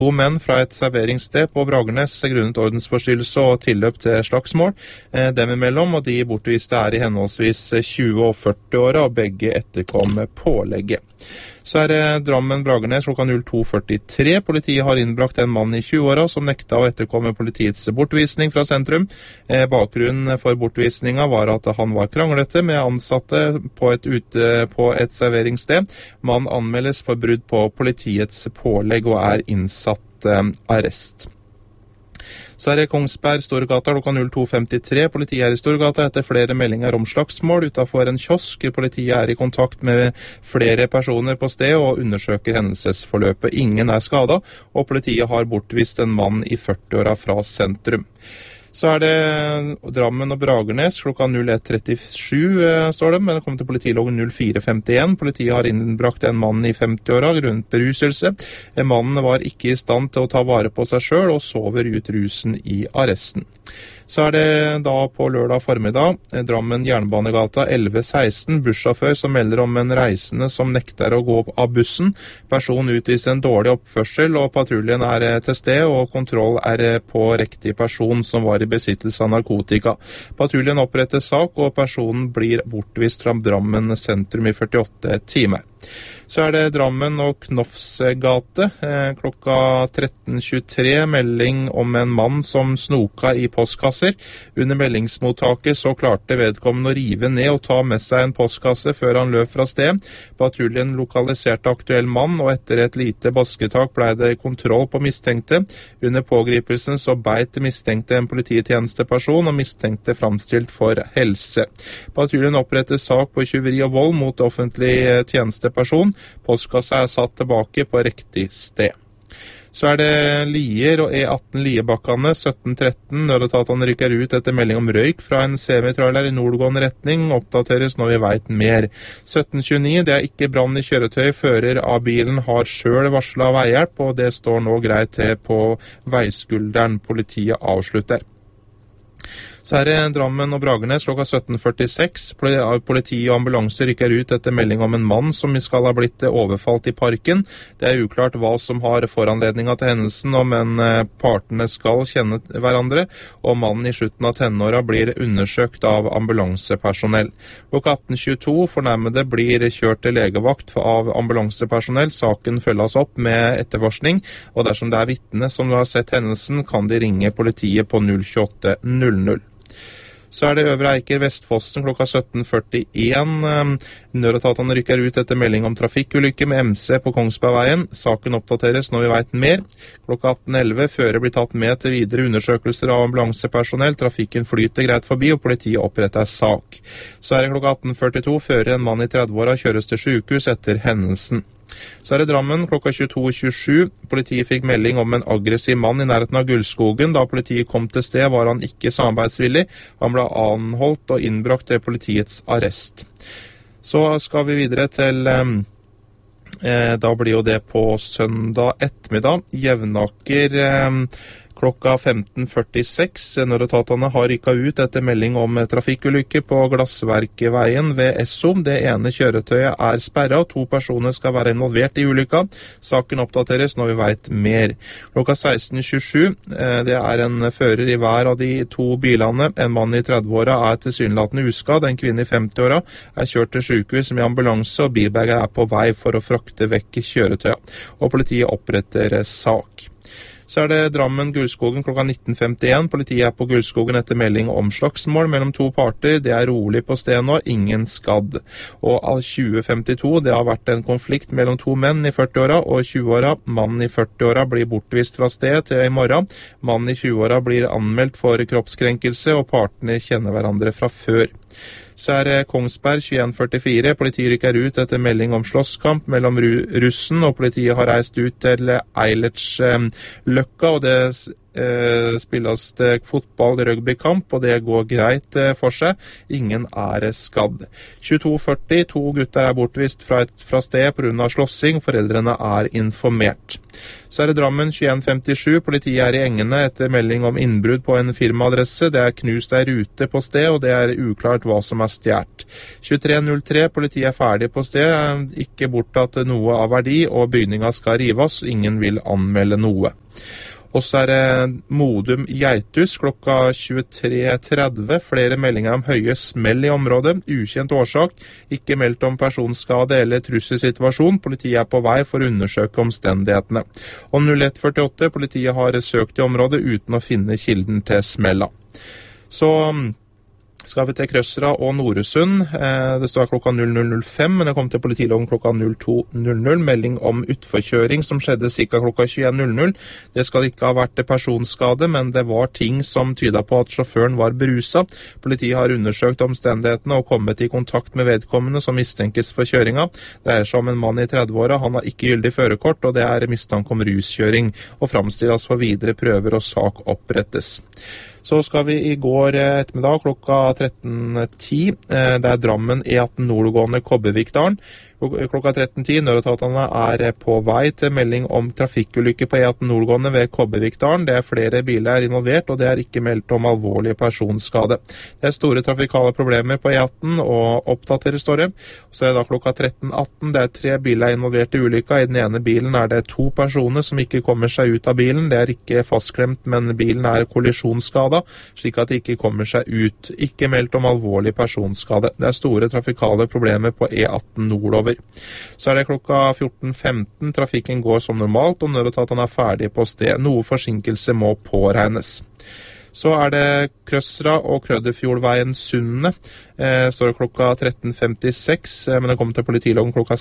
To menn fra et serveringssted på Bragernes grunnet ordensforstyrrelse og tilløp til slagsmål dem imellom, og de bortviste i henholdsvis 20 og 40 år, og begge etterkom pålegget. Så Drammen Bragernes klokka 02:43. Politiet har innbrakt en mann i 20-åra som nekta å etterkomme politiets bortvisning fra sentrum. Bakgrunnen for bortvisninga var at han var kranglete med ansatte på et serveringssted. Mannen anmeldes for brudd på politiets pålegg og innsatt arrest. Så Kongsberg Storgata klokka 02:53. Politiet i Storgata etter flere meldinger om slagsmål utenfor en kiosk. Politiet i kontakt med flere personer på stedet og undersøker hendelsesforløpet. Ingen skadet, og politiet har bortvist en mann i 40-åra fra sentrum. Så det Drammen og Bragernes klokka 01:37 står det, men det kommer til politiloggen 04:51. Politiet har innbrakt en mann i 50-åra grunnet beruselse. Mannen var ikke i stand til å ta vare på seg selv og sover ut rusen i arresten. Så det da på lørdag formiddag, Drammen Jernbanegata 11:16, bussjåfør som melder om en reisende som nekter å gå av bussen. Personen utviser en dårlig oppførsel, og patruljen til stede, og kontroll på riktig person som var i besittelse av narkotika. Patruljen oppretter sak, og personen blir bortvist fra Drammen sentrum i 48 timer. Så det Drammen og Knofs gate klokka 13:23, melding om en mann som snoka i postkasser. Under meldingsmottaket så klarte vedkommende å rive ned og ta med seg en postkasse før han løp fra sted. Patruljen lokaliserte aktuell mann, og etter et lite basketak ble det kontroll på mistenkte. Under pågripelsen så beit mistenkte en polititjenesteperson, og mistenkte framstilt for helse. Patruljen oppretter sak på tyveri og vold mot offentlig tjenesteperson. Postkassa satt tilbake på riktig sted. Så det Lier og E18 Liebakkane 1713. Nødetatene rykker ut etter melding om røyk fra en semitrailer i nordgående retning. Oppdateres når vi vet mer. 1729. Det ikke brann i kjøretøy. Fører av bilen har selv varslet veihjelp, og det står nå greit til på veiskulderen. Politiet avslutter. Så det Drammen og Bragernes klokka 17:46. Politi og ambulanse rykker ut etter melding om en mann som skal ha blitt overfalt i parken. Det uklart hva som har foranledninga til hendelsen, men partene skal kjenne hverandre, og mannen i slutten av tenåra blir undersøkt av ambulansepersonell. Klokka 18:22 fornærmede blir kjørt til legevakt av ambulansepersonell. Saken følges opp med etterforskning, og dersom det vitne som har sett hendelsen, kan de ringe politiet på 02800. Så det Øvre Eiker Vestfossen klokka 17:41. Nødetatene rykker ut etter melding om trafikkulykke med MC på Kongsbergveien. Saken oppdateres når vi vet mer. Klokka 18:11. Fører blir tatt med til videre undersøkelser av ambulansepersonell. Trafikken flyter greit forbi, og politiet oppretter sak. Så det klokka 18:42. Fører en mann i 30-åra kjøres til sykehus etter hendelsen. Så det Drammen klokka 22:27. Politiet fikk melding om en aggressiv mann i nærheten av Gullskogen. Da politiet kom til sted var han ikke samarbeidsvillig. Han ble anholdt og innbrakt til politiets arrest. Så skal vi videre til, da blir jo det på søndag ettermiddag, Jevnaker klokka 15:46. Nødetatene har rykket ut etter melding om trafikkulykke på Glassverkeveien ved Essom. Det ene kjøretøyet sperret, og 2 personer skal være involvert i ulykka. Saken oppdateres når vi vet mer. Klokka 16:27. Det en fører i hver av de 2 bilene. En mann i 30-åra tilsynelatende uskadd. En kvinne i 50-åra kjørt til sykehus med ambulanse, og bilberger på vei for å frakte vekk kjøretøyet. Og politiet oppretter sak. Så det Drammen Gullskogen klokka 19:51. Politiet på Gullskogen etter melding om slagsmål mellom 2 parter. Det rolig på stedet nå, ingen skadd. Og av 2052, det har vært en konflikt mellom 2 menn i 40-åra og 20-åra. Mannen i 40-åra blir bortvist fra stedet til i morgen. Mannen i 20-åra blir anmeldt for kroppskrenkelse, og partene kjenner hverandre fra før. Så det Kongsberg 21:44. Politiet rykker ut etter melding om slåsskamp mellom russen, og politiet har reist ut til Eilertsløkka, og det spilles det fotball, rugbykamp, og det går greit for seg. Ingen er skadd. 22:40, 2 gutter er bortvist fra stedet på grunn av slåssing. Foreldrene er informert. Så er det Drammen 21:57. Politiet er i Engene etter melding om innbrudd på en firmaadresse. Det er knust ei rute på sted, og det er uklart hva som er stjert. 23:03. Politiet er ferdig på sted. Ikke bortatt noe av verdi, og bygninga skal rives. Ingen vil anmelde noe. Og så er det Modum Geitus klokka 23:30. Flere meldinger om høye smell i området. Ukjent årsak. Ikke meldt om personskade eller trusselsituasjon. Politiet er på vei for å undersøke omstendighetene. Og 01:48. Politiet har søkt i området uten å finne kilden til smella. Så skal vi til Krøsra og Noresund. Det står klokka 00:05, men det kom til politiloven klokka 02:00. Melding om utforkjøring som skjedde ca. klokka 21:00. Det skal ikke ha vært personskade, men det var ting som tyda på at sjåføren var berusa. Politiet har undersøkt omstendighetene og kommet i kontakt med vedkommende som mistenkes for kjøringa. Det dreier seg om en mann i 30-åra. Han har ikke gyldig førerkort, og det er mistanke om ruskjøring, og framstilles for videre prøver og sak opprettes. Så skal vi i går ettermiddag klokka 13:10. Det er Drammen E18 nordgående Kobbervikdalen. Klokka 13:10. Nødetatene er på vei til melding om trafikkulykke på E18 nordgående ved Kobbervikdalen. Det er flere biler involvert, og det er ikke meldt om alvorlig personskade. Det er store trafikale problemer på E18 og oppdateres, står det. Så er det da klokka 13:18. Det er 3 biler involvert i ulykka. I den ene bilen er det 2 personer som ikke kommer seg ut av bilen. Det er ikke fastklemt, men bilen er kollisjonsskada, slik at de ikke kommer seg ut. Ikke meldt om alvorlig personskade. Det er store trafikale problemer på E18 nordover. Så er det klokka 14:15. Trafikken går som normalt, og nødetatene er ferdige på sted. Noe forsinkelse må påregnes. Så er det Krøsra og Krødderfjordveien Sunne. Står det klokka 13:56, men det kommer til politiloven klokka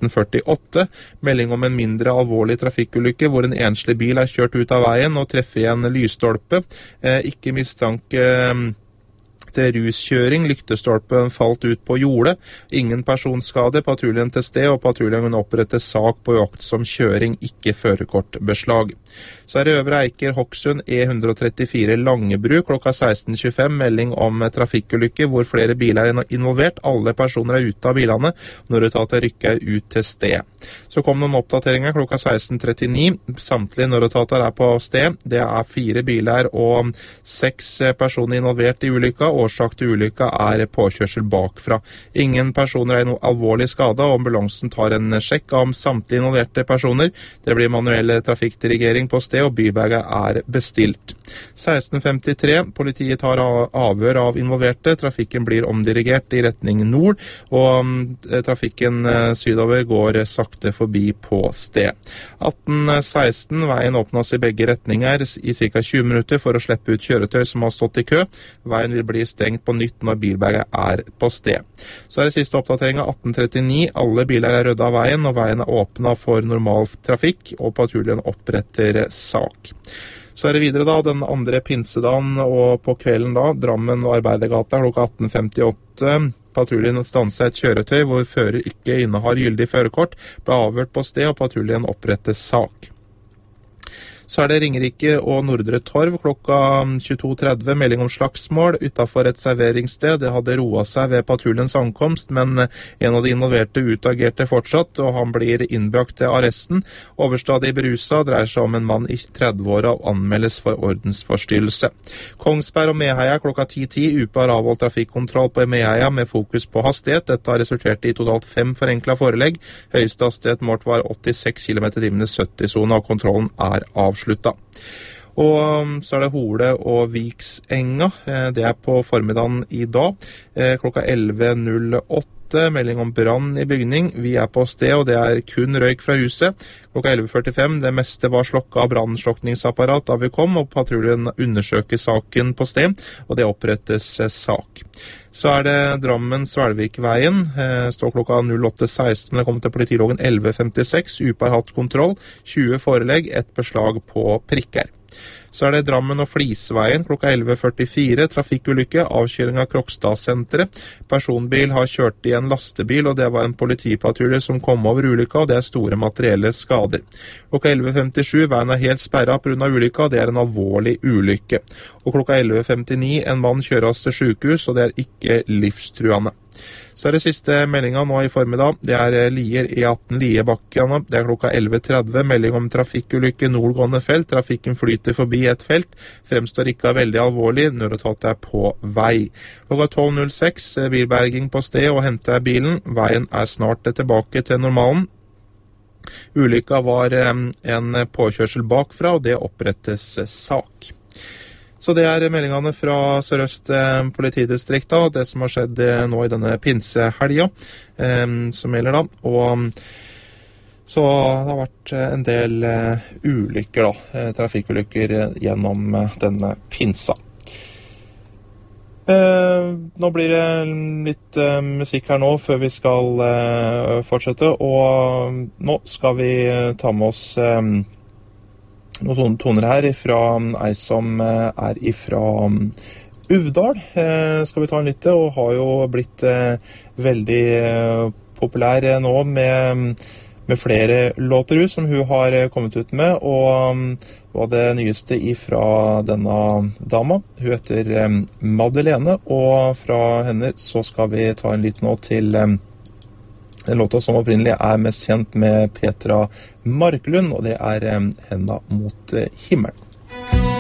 16:48. Melding om en mindre alvorlig trafikkulykke hvor en enslig bil er kjørt ut av veien og treffer i en lysstolpe. Ikke mistanke til ruskjøring. Lyktestolpen falt ut på jordet. Ingen personskade. Patruljen til sted, og patruljen oppretter sak på uaktsom kjøring, ikke førerkortbeslag. Så er det Øvre Eiker Hokksund E134 Langebru klokka 16:25. Melding om trafikkulykke hvor flere biler er involvert. Alle personer er ute av bilene. Nødetater rykker ut til sted. Så kom noen oppdateringer klokka 16:39. Samtlige nødetater er på sted. Det er 4 biler og 6 personer involvert i ulykka. Årsak til ulykka er påkjørsel bakfra. Ingen personer er noe alvorlig skada, og ambulansen tar en sjekk av samtlige involverte personer. Det blir manuell trafikkdirigering på sted, og byberget er bestilt. 16:53. Politiet tar avhør av involverte. Trafikken blir omdirigert i retning nord, og trafikken sydover går sakte forbi på sted. 18:16. Veien åpnes i begge retninger i ca. 20 minutter for å slippe ut kjøretøy som har stått i kø. Veien vil bli stengt på nytt når bilberget er på sted. Så er det siste oppdatering av 18:39. Alle biler er ryddet av veien, og veien er åpnet for normal trafikk, og patruljen oppretter sak. Så er det videre da, den andre pinsedagen og på kvelden da, Drammen og Arbeidergata klokka 18:58. Patruljen stanser et kjøretøy hvor fører ikke innehar gyldig førerkort, ble avhørt på sted, og patruljen oppretter sak. Så er det Ringerike og Nordre Torv klokka 22:30. Melding om slagsmål utenfor et serveringssted. Det hadde roet seg ved patruljens ankomst, men en av de involverte utagerte fortsatt, og han blir innbrakt til arresten. Overstadig berusa, dreier seg om en mann i 30-åra og anmeldes for ordensforstyrrelse. Kongsberg og Meheia klokka 10:10. UP har avholdt trafikkontroll på Meheia med fokus på hastighet. Dette har resultert i totalt 5 forenklet forelegg. Høyeste hastighet målt var 86 km/t i 70-sone, og kontrollen er avsluttet. Og så er det Hole og Viksenga. Det er på formiddagen i dag. Klokka 11:08. Melding om brann i bygning. Vi er på sted, og det er kun røyk fra huset. Klokka 11:45. Det meste var slokket av brannslokningsapparat da vi kom, og patruljen undersøker saken på sted, og det opprettes sak. Så er det Drammen-Svelvikveien. Står klokka 08:16, men det kommer til politilogen 11:56. UP har hatt kontroll. 20 forelegg, et beslag på prikker. Så det Drammen og Flisveien klokka 11.44, trafikkulykke, avkjøring av Krokstadsenteret. Personbil har kjørt i en lastebil, og det var en politipatrulje som kom over ulykka, og det store materielle skader. Klokka 11.57, veien helt sperret på grunn av ulykka, det en alvorlig ulykke. Og klokka 11.59, en mann kjøres til sykehus, og det ikke livstruende. Så det siste meldingen nå i formiddag, det Lier E18 Liebakkene, det klokka 11.30, melding om trafikkulykke nordgående felt, trafikken flyter forbi et felt, fremstår ikke veldig alvorlig, nødetatet på vei. Klokka 12.06, bilberging på sted og hente bilen, veien snart tilbake til normalen. Ulykka var en påkjørsel bakfra, og det opprettes sak. Så det meldingene fra Sør-Øst politidistriktet, og det som har skjedd nå i denne pinsehelga, som gjelder da. Og så det har vært en del ulykker da, trafikkulykker gjennom denne pinsa. Nå blir det litt musikk her nå før vi skal fortsette, og nå skal vi ta med oss noen toner her fra ei som ifra Uvdal. Skal vi ta en lytte, og har jo blitt veldig populær nå med flere låter som hun har kommet ut med, og det nyeste ifra denne dama. Hun heter Madeleine, og fra henne så skal vi ta en lytt nå til den låta som opprinnelig mest kjent med Petra Marklund, og det Henda mot himmelen.